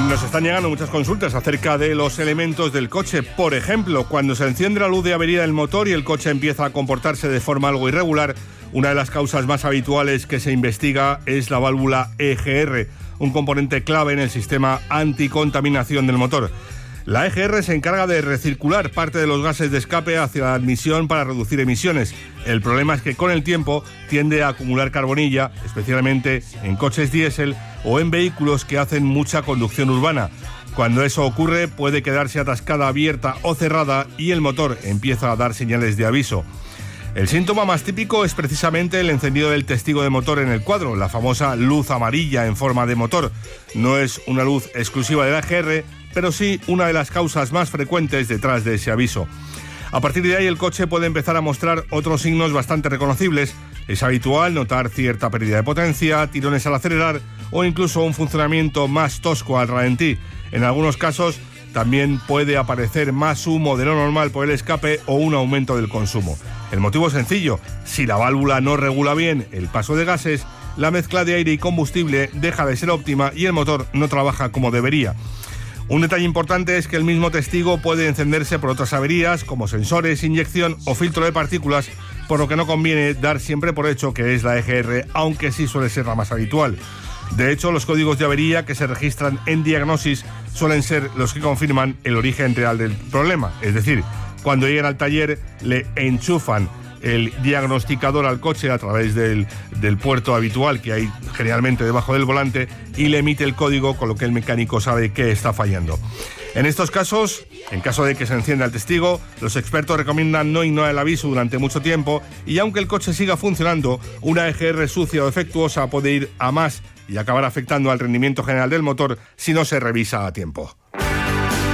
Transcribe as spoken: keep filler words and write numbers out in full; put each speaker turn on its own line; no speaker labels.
Nos están llegando muchas consultas acerca de los elementos del coche. Por ejemplo, cuando se enciende la luz de avería del motor y el coche empieza a comportarse de forma algo irregular, una de las causas más habituales que se investiga es la válvula E G R, un componente clave en el sistema anticontaminación del motor. La E G R se encarga de recircular parte de los gases de escape hacia la admisión para reducir emisiones. El problema es que con el tiempo tiende a acumular carbonilla, especialmente en coches diésel o en vehículos que hacen mucha conducción urbana. Cuando eso ocurre, puede quedarse atascada abierta o cerrada y el motor empieza a dar señales de aviso. El síntoma más típico es precisamente el encendido del testigo de motor en el cuadro, la famosa luz amarilla en forma de motor. No es una luz exclusiva de la E G R, pero sí una de las causas más frecuentes detrás de ese aviso. A partir de ahí el coche puede empezar a mostrar otros signos bastante reconocibles. Es habitual notar cierta pérdida de potencia, tirones al acelerar o incluso un funcionamiento más tosco al ralentí. En algunos casos también puede aparecer más humo de lo normal por el escape o un aumento del consumo. El motivo es sencillo: si la válvula no regula bien el paso de gases, la mezcla de aire y combustible deja de ser óptima y el motor no trabaja como debería. Un detalle importante es que el mismo testigo puede encenderse por otras averías como sensores, inyección o filtro de partículas, por lo que no conviene dar siempre por hecho que es la E G R, aunque sí suele ser la más habitual. De hecho, los códigos de avería que se registran en Diagnosis suelen ser los que confirman el origen real del problema. Es decir, cuando llegan al taller le enchufan el diagnosticador al coche a través del, del puerto habitual que hay generalmente debajo del volante y le emite el código, con lo que el mecánico sabe que está fallando. En estos casos, en caso de que se encienda el testigo, los expertos recomiendan no ignorar el aviso durante mucho tiempo y aunque el coche siga funcionando, una E G R sucia o defectuosa puede ir a más y acabar afectando al rendimiento general del motor si no se revisa a tiempo.